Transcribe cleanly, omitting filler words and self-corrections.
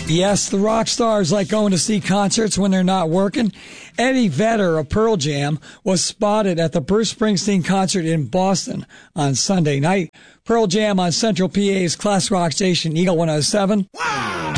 Yes, the rock stars like going to see concerts when they're not working. Eddie Vedder of Pearl Jam was spotted at the Bruce Springsteen concert in Boston on Sunday night. Pearl Jam on Central PA's class rock station Eagle 107. Wow.